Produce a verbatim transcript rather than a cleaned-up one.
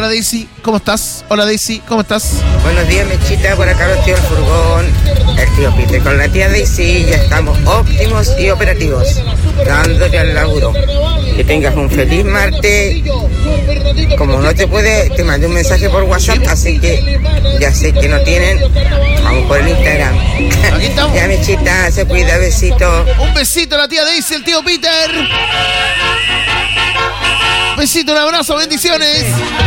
Hola Daisy, ¿cómo estás? Hola Daisy, ¿cómo estás? Buenos días, Mechita, por acá los tíos del furgón, el tío Peter con la tía Daisy, ya estamos óptimos y operativos, dándole al laburo. Que tengas un feliz martes. Como no te puede, te mandé un mensaje por WhatsApp, así que ya sé que no tienen, vamos por el Instagram. Aquí estamos. Ya, Mechita, se cuida, besito. Un besito a la tía Daisy, el tío Peter. Besito, un abrazo, bendiciones.